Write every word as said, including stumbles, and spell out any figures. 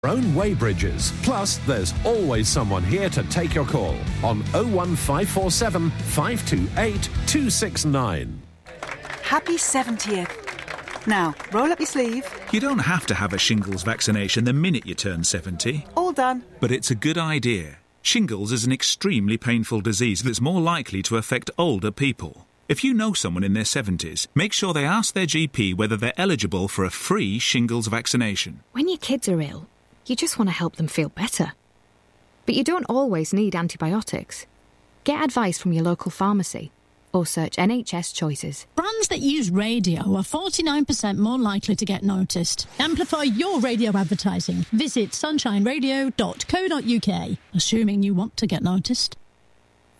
Own Weybridges. Plus, there's always someone here to take your call on oh one five four seven, five two eight, two six nine. Happy seventieth. Now, roll up your sleeve. You don't have to have a shingles vaccination the minute you turn seventy. All done. But it's a good idea. Shingles is an extremely painful disease that's more likely to affect older people. If you know someone in their seventies, make sure they ask their G P whether they're eligible for a free shingles vaccination. When your kids are ill, you just want to help them feel better. But you don't always need antibiotics. Get advice from your local pharmacy or search N H S Choices. Brands that use radio are forty-nine percent more likely to get noticed. Amplify your radio advertising. Visit sunshine radio dot co dot uk, assuming you want to get noticed.